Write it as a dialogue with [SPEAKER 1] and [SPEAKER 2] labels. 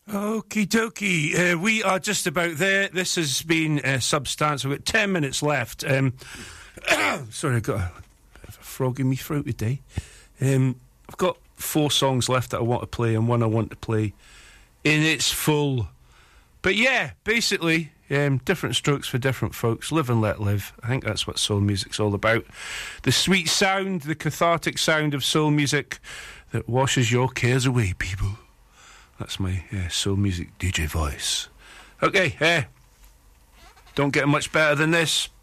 [SPEAKER 1] Okie dokie. We are just about there. This has been Substance. We've got 10 minutes left. Sorry, I've got a bit of a frog in my throat today. I've got 4 songs left that I want to play and one I want to play in its full. But yeah, basically, different strokes for different folks. Live and let live. I think that's what soul music's all about. The sweet sound, the cathartic sound of soul music that washes your cares away, people. That's my soul music DJ voice. Okay, don't get much better than this.